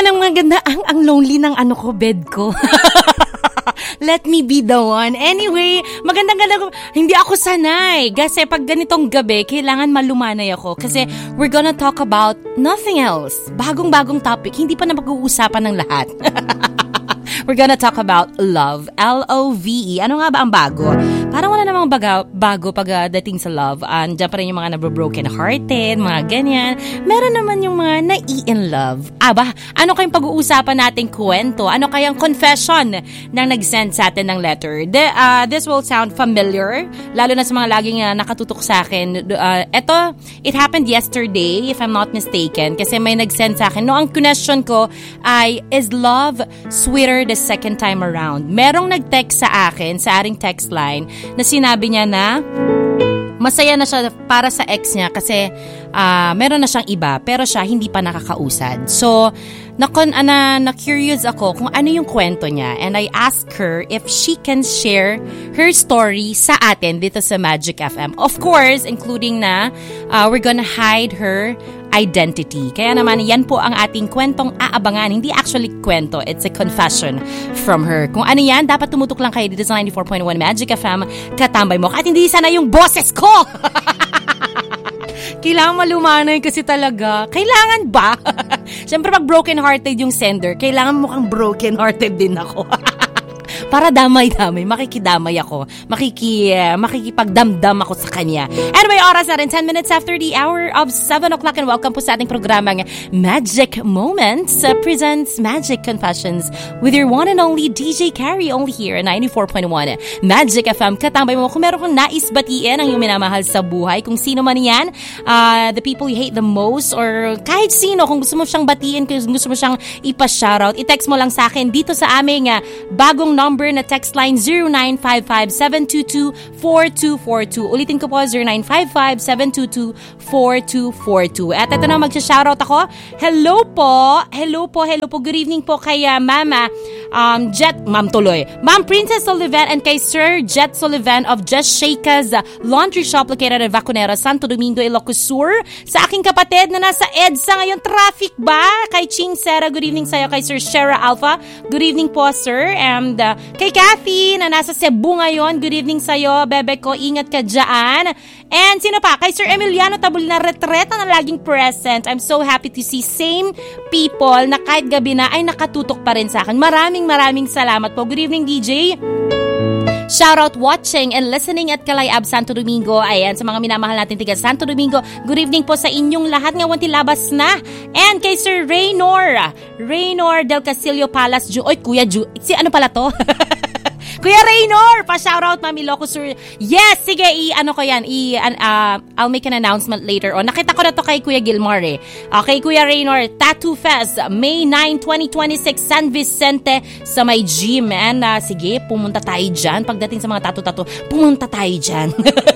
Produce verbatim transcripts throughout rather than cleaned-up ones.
ng maganda, ang, ang lonely ng ano ko, bed ko. Let me be the one. Anyway, magandang ganda ko. Hindi ako sanay. Kasi pag ganitong gabi, kailangan malumanay ako. Kasi we're gonna talk about nothing else. Bagong-bagong topic. Hindi pa na mag-uusapan ng lahat. We're gonna talk about love. L O V E. Ano nga ba ang bago? Parang wala namang baga, bago pagdating sa love. Andiyan pa rin yung mga nabro-broken hearted, mga ganyan. Meron naman yung mga na-in love. Aba, ano kayong pag-uusapan nating kwento? Ano kayang confession nang nag-send sa atin ng letter? De, uh, this will sound familiar, lalo na sa mga laging uh, nakatutok sa akin. Uh, eto, it happened yesterday, if I'm not mistaken, kasi may nag-send sa akin. No, ang question ko ay, is love sweeter the second time around? Merong nag-text sa akin, sa ating text line, na sinabi niya na masaya na siya para sa ex niya kasi uh, meron na siyang iba pero siya hindi pa nakakausad. So, na, na, na curious ako kung ano yung kwento niya, and I asked her if she can share her story sa atin dito sa Magic F M. Of course, including na uh, we're gonna hide her identity. Kaya naman, yan po ang ating kwentong aabangan. Hindi actually kwento, it's a confession from her. Kung ano yan, dapat tumutok lang kayo dito sa ninety-four point one Magic F M, katambay mo. Kahit hindi sana yung boses ko! Kailangan malumanay kasi talaga. Kailangan ba? Siyempre, pag broken-hearted yung sender, kailangan mukhang broken-hearted din ako. Para damay-damay, makikidamay ako. Makiki, uh, makikipagdamdam ako sa kanya. Anyway, oras na rin, ten minutes after the hour of seven o'clock, and welcome po sa ating programang Magic Moments uh, presents Magic Confessions with your one and only D J Carrie, only here at ninety-four point one Magic F M. Katambay mo, kung meron kang nais batiin ang iyong minamahal sa buhay, kung sino man yan, uh, the people you hate the most, or kahit sino, kung gusto mo siyang batiin, kung gusto mo siyang ipa-shoutout, i-text mo lang sa akin dito sa aming uh, bagong number na text line zero nine five five seven two two four two four two. Ulitin ko po, zero nine five five seven two two four two four two. At ito na, magsha-shoutout ako. Hello po. Hello po. Hello po. Good evening po kay uh, Mama um, Jet, Ma'am tuloy. Ma'am Princess Sullivan and kay Sir Jet Sullivan of Just Shaka's uh, Laundry Shop located at Vacunera, Santo Domingo, Ilocos Sur. Sa aking kapatid na nasa EDSA ngayon, traffic ba? Kay Ching Sera, good evening sa'yo. Kay Sir Shera Alpha, good evening po, sir. And uh, kay Kathy na nasa Cebu ngayon, good evening sa'yo, bebe ko, ingat ka dyan. And sino pa? Kay Sir Emiliano Tabulina, retreta na laging present. I'm so happy to see same people na kahit gabi na ay nakatutok pa rin sa akin. Maraming maraming salamat po. Good evening, D J. Shoutout watching and listening at Kalayab, Santo Domingo. Ayan, sa mga minamahal natin tiga Santo Domingo, good evening po sa inyong lahat. Ngayon tilabas na. And kay Sir Raynor, Raynor Del Castillo Palace, Ju- Oy, Kuya Ju, si ano pala to? Kuya Raynor, pa-shoutout, Mami Loco, sir. Yes, sige, i-ano ko yan, i, uh, I'll make an announcement later on. Nakita ko na to kay Kuya Gilmar eh. Okay, Kuya Raynor, Tattoo Fest, May ninth, twenty twenty-six, San Vicente sa may gym. And uh, sige, pumunta tayo dyan. Pagdating sa mga tattoo-tattoo, pumunta tayo dyan.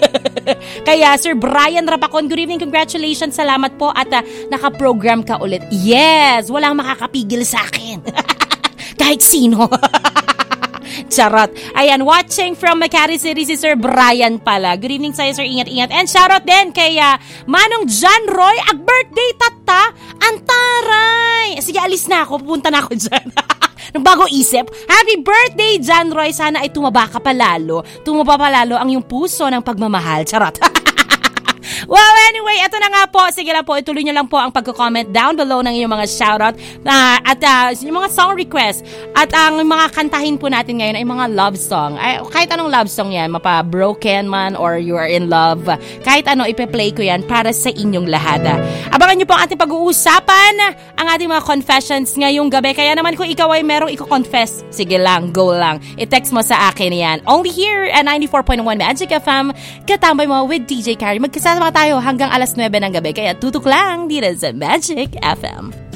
Kaya, Sir Brian Rapacon, good evening, congratulations, salamat po at uh, nakaprogram ka ulit. Yes, walang makakapigil sa akin. Kahit sino. Charot. Ayan, watching from Makati City si Sir Brian pala. Good evening sa'yo, Sir. Ingat-ingat. And shoutout din kay uh, Manong John Roy. Ag birthday, tata. Antaray. Sige, alis na ako. Pupunta na ako dyan. Nang bago isip, happy birthday, John Roy. Sana ay tumaba ka palalo. Tumaba palalo ang iyong puso ng pagmamahal. Charot. Well, anyway, ito na nga po. Sige lang po, ituloy nyo lang po ang pagko-comment down below ng inyong mga shoutout uh, at uh, yung mga song request. At ang mga kantahin po natin ngayon ay mga love song. Ay, kahit anong love song yan, mapa broken man or you are in love, kahit ano, ipe-play ko yan para sa inyong lahat. Abangan nyo po ang ating pag-uusapan, ang ating mga confessions ngayong gabi. Kaya naman kung ikaw ay merong i-confess, sige lang, go lang. I-text mo sa akin yan. Only here at ninety-four point one Magic F M, katambay mo with D J Carrie. Magkasama tayo hanggang alas nuwebe ng gabi. Kaya tutok lang dito sa Magic F M.